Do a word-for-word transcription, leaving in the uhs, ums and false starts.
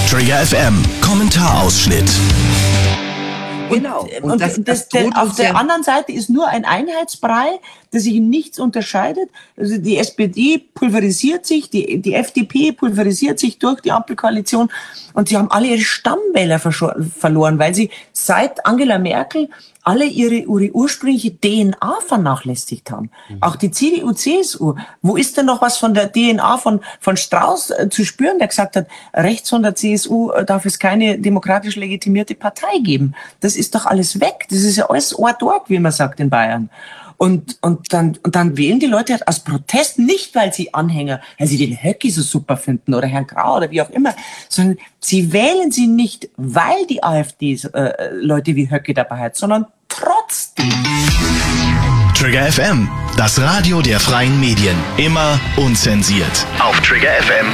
Trigger F M, Kommentarausschnitt. Genau. Und, und das, das, das auf der ja anderen Seite ist nur ein Einheitsbrei, der sich in nichts unterscheidet. Also die S P D pulverisiert sich, die, die F D P pulverisiert sich durch die Ampelkoalition und sie haben alle ihre Stammwähler verloren, weil sie seit Angela Merkel alle ihre, ihre ursprüngliche D N A vernachlässigt haben. Mhm. Auch die C D U, C S U. Wo ist denn noch was von der D N A von, von Strauß äh, zu spüren, der gesagt hat, rechts von der C S U äh, darf es keine demokratisch legitimierte Partei geben. Das ist doch alles weg. Das ist ja alles Ort, Ort, wie man sagt in Bayern. Und, und dann, und dann wählen die Leute halt aus Protest, nicht weil sie Anhänger, weil sie den Höcki so super finden oder Herrn Grau oder wie auch immer, sondern sie wählen sie nicht, weil die AfD äh, Leute wie Höcki dabei hat, sondern trotzdem. Trigger F M, das Radio der freien Medien. Immer unzensiert. Auf trigger f m